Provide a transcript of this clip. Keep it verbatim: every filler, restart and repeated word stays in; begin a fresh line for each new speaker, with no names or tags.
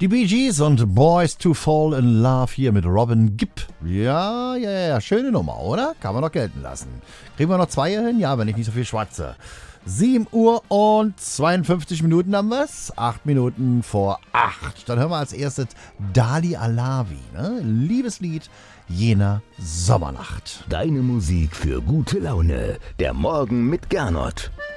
Die Bee Gees und Boys to Fall in Love hier mit Robin Gibb. Ja, ja, ja, schöne Nummer, oder? Kann man noch gelten lassen. Kriegen wir noch zwei hier hin? Ja, wenn ich nicht so viel schwatze. sieben Uhr und zweiundfünfzig Minuten haben wir's. acht Minuten vor acht. Dann hören wir als erstes Dali Alavi, ne? Liebeslied jener Sommernacht.
Deine Musik für gute Laune. Der Morgen mit Gernot.